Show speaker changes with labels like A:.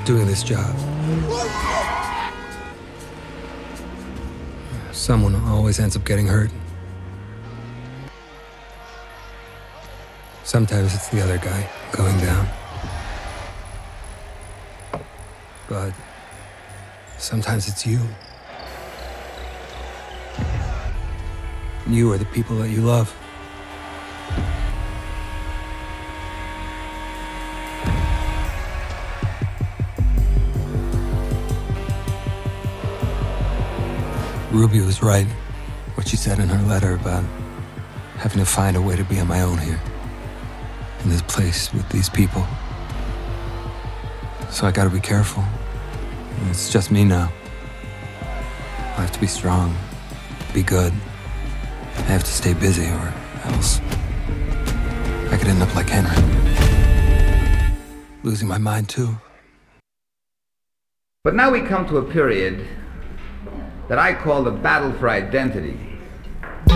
A: doing this job. Someone always ends up getting hurt. Sometimes it's the other guy going down. But sometimes it's you. You are the people that you love. Ruby was right, what she said in her letter about having to find a way to be on my own here, in this place with these people. So I gotta be careful. It's just me now. I have to be strong, be good. I have to stay busy, or else I could end up like Henry. Losing my mind too.
B: But now we come to a period that I call the battle for identity.